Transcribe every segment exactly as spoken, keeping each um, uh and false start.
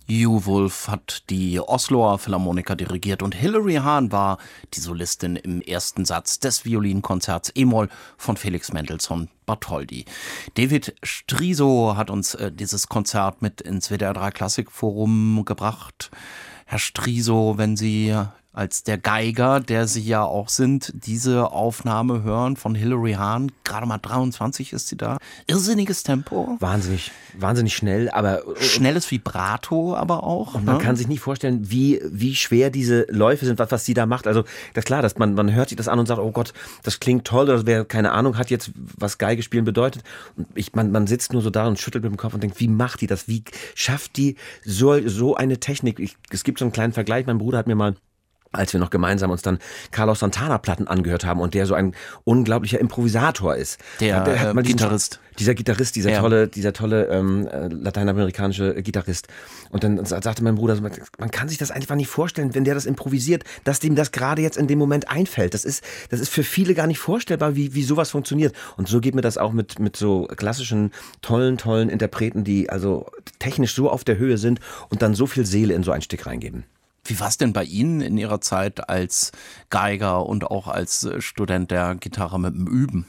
Hugh Wolf hat die Osloer Philharmoniker dirigiert und Hilary Hahn war die Solistin im ersten Satz des Violinkonzerts E-Moll von Felix Mendelssohn Bartholdy. David Striso hat uns äh, dieses Konzert mit ins W D R drei Klassikforum gebracht. Herr Striso, wenn Sie als der Geiger, der Sie ja auch sind, diese Aufnahme hören von Hilary Hahn, gerade mal dreiundzwanzig ist sie da. Irrsinniges Tempo. Wahnsinnig, wahnsinnig schnell, aber... Schnelles Vibrato aber auch. Und man ne? kann sich nicht vorstellen, wie, wie schwer diese Läufe sind, was, was sie da macht. Also das ist klar, dass man, man hört sich das an und sagt, oh Gott, das klingt toll, oder wer keine Ahnung hat jetzt, was Geige spielen bedeutet. Und ich, man, man sitzt nur so da und schüttelt mit dem Kopf und denkt, wie macht die das? Wie schafft die so, so eine Technik? Ich, es gibt so einen kleinen Vergleich, mein Bruder hat mir mal, als wir noch gemeinsam uns dann Carlos Santana-Platten angehört haben und der so ein unglaublicher Improvisator ist. Der, der hat mal äh, diesen, Gitarrist. Dieser Gitarrist, dieser ja. tolle, dieser tolle ähm, lateinamerikanische Gitarrist. Und dann sagte mein Bruder, man kann sich das einfach nicht vorstellen, wenn der das improvisiert, dass dem das gerade jetzt in dem Moment einfällt. Das ist, das ist für viele gar nicht vorstellbar, wie, wie sowas funktioniert. Und so geht mir das auch mit, mit so klassischen, tollen, tollen Interpreten, die also technisch so auf der Höhe sind und dann so viel Seele in so ein Stück reingeben. Wie war es denn bei Ihnen in Ihrer Zeit als Geiger und auch als Student der Gitarre mit dem Üben?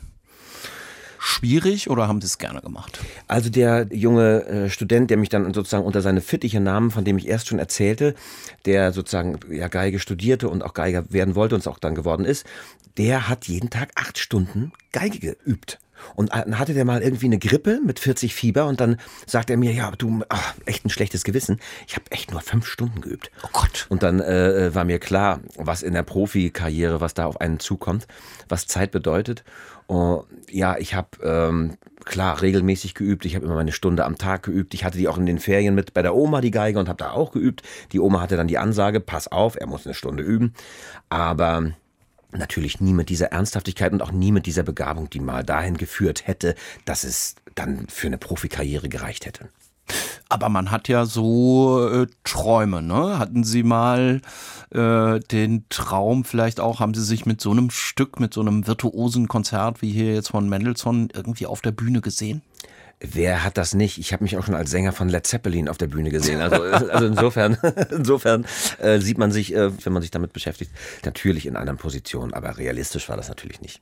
Schwierig oder haben Sie es gerne gemacht? Also der junge äh, Student, der mich dann sozusagen unter seine Fittiche nahm, von dem ich erst schon erzählte, der sozusagen ja Geige studierte und auch Geiger werden wollte und es auch dann geworden ist, der hat jeden Tag acht Stunden Geige geübt. Und dann hatte der mal irgendwie eine Grippe mit vierzig Fieber und dann sagt er mir, ja, du, ach, echt ein schlechtes Gewissen. Ich habe echt nur fünf Stunden geübt. Oh Gott. Und dann äh, war mir klar, was in der Profikarriere, was da auf einen zukommt, was Zeit bedeutet. Uh, ja, ich habe ähm, klar regelmäßig geübt. Ich habe immer meine Stunde am Tag geübt. Ich hatte die auch in den Ferien mit bei der Oma, die Geige, und habe da auch geübt. Die Oma hatte dann die Ansage, pass auf, er muss eine Stunde üben. Aber natürlich nie mit dieser Ernsthaftigkeit und auch nie mit dieser Begabung, die mal dahin geführt hätte, dass es dann für eine Profikarriere gereicht hätte. Aber man hat ja so äh, Träume, ne? Hatten Sie mal äh, den Traum vielleicht auch, haben Sie sich mit so einem Stück, mit so einem virtuosen Konzert wie hier jetzt von Mendelssohn irgendwie auf der Bühne gesehen? Wer hat das nicht? Ich habe mich auch schon als Sänger von Led Zeppelin auf der Bühne gesehen. Also, also insofern, insofern äh, sieht man sich, äh, wenn man sich damit beschäftigt, natürlich in einer Position. Aber realistisch war das natürlich nicht.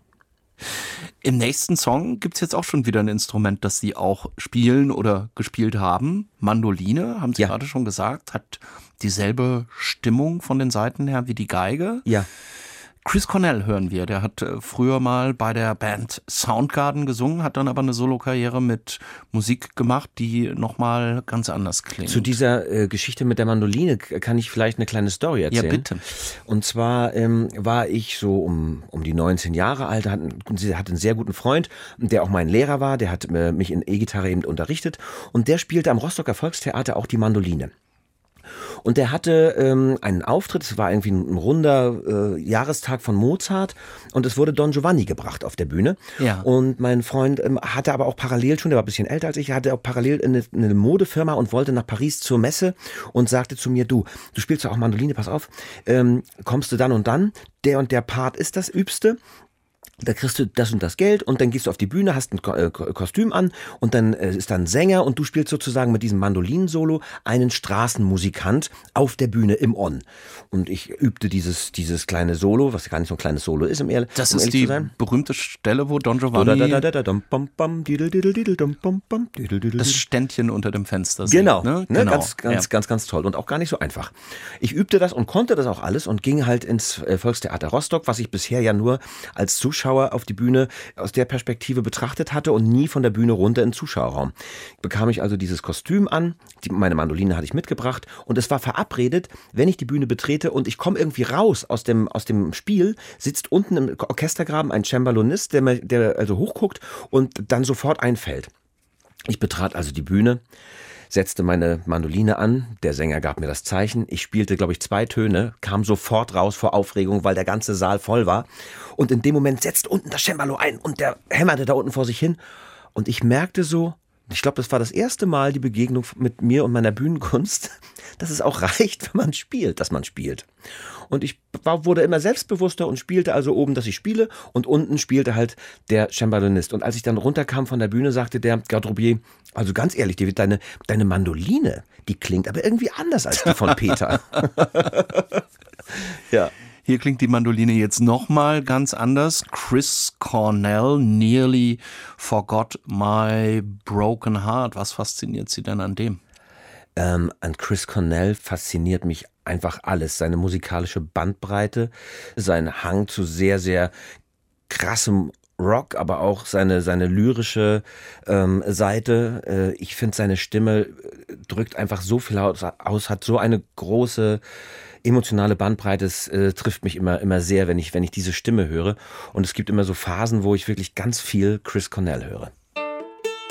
Im nächsten Song gibt's jetzt auch schon wieder ein Instrument, das Sie auch spielen oder gespielt haben. Mandoline, haben Sie ja. gerade schon gesagt, hat dieselbe Stimmung von den Saiten her wie die Geige. Ja. Chris Cornell hören wir, der hat früher mal bei der Band Soundgarden gesungen, hat dann aber eine Solokarriere mit Musik gemacht, die nochmal ganz anders klingt. Zu dieser äh, Geschichte mit der Mandoline kann ich vielleicht eine kleine Story erzählen. Ja, bitte. Und zwar ähm, war ich so um, um die neunzehn Jahre alt, hatte, hatte einen sehr guten Freund, der auch mein Lehrer war, der hat äh, mich in E-Gitarre eben unterrichtet und der spielte am Rostocker Volkstheater auch die Mandoline. Und der hatte ähm, einen Auftritt, es war irgendwie ein, ein runder äh, Jahrestag von Mozart und es wurde Don Giovanni gebracht auf der Bühne. Ja. Und mein Freund ähm, hatte aber auch parallel schon, der war ein bisschen älter als ich, hatte auch parallel eine, eine Modefirma und wollte nach Paris zur Messe und sagte zu mir, du, du spielst doch auch Mandoline, pass auf, ähm, kommst du dann und dann, der und der Part ist das, übste. Da kriegst du das und das Geld und dann gehst du auf die Bühne, hast ein Kostüm an und dann ist da ein Sänger und du spielst sozusagen mit diesem Mandolinen-Solo einen Straßenmusikant auf der Bühne im On. Und ich übte dieses, dieses kleine Solo, was gar nicht so ein kleines Solo ist, im Ehrlich Das um ist ehrlich die berühmte Stelle, wo Don Giovanni das Ständchen unter dem Fenster sieht. Genau, ne? ne? genau. Ganz, ganz, ja. ganz, ganz toll und auch gar nicht so einfach. Ich übte das und konnte das auch alles und ging halt ins Volkstheater Rostock, was ich bisher ja nur als Zuschauer auf die Bühne aus der Perspektive betrachtet hatte und nie von der Bühne runter in den Zuschauerraum. Bekam ich also dieses Kostüm an, die, meine Mandoline hatte ich mitgebracht und es war verabredet, wenn ich die Bühne betrete und ich komme irgendwie raus aus dem, aus dem Spiel, sitzt unten im Orchestergraben ein Cembalonist, der, der also hochguckt und dann sofort einfällt. Ich betrat also die Bühne, setzte meine Mandoline an, der Sänger gab mir das Zeichen, ich spielte, glaube ich, zwei Töne, kam sofort raus vor Aufregung, weil der ganze Saal voll war und in dem Moment setzt unten das Cembalo ein und der hämmerte da unten vor sich hin und ich merkte so, Ich glaube, das war das erste Mal die Begegnung mit mir und meiner Bühnenkunst, dass es auch reicht, wenn man spielt, dass man spielt. Und ich war, wurde immer selbstbewusster und spielte also oben, dass ich spiele, und unten spielte halt der Cembalonist. Und als ich dann runterkam von der Bühne, sagte der Garderobier, also ganz ehrlich, David, deine, deine Mandoline, die klingt aber irgendwie anders als die von Peter. Ja. Hier klingt die Mandoline jetzt nochmal ganz anders. Chris Cornell, Nearly Forgot My Broken Heart. Was fasziniert Sie denn an dem? Ähm, an Chris Cornell fasziniert mich einfach alles. Seine musikalische Bandbreite, sein Hang zu sehr, sehr krassem Rock, aber auch seine, seine lyrische ähm, Seite. Äh, ich finde, seine Stimme drückt einfach so viel aus, aus hat so eine große emotionale Bandbreite. Es äh, trifft mich immer, immer sehr, wenn ich, wenn ich diese Stimme höre. Und es gibt immer so Phasen, wo ich wirklich ganz viel Chris Cornell höre.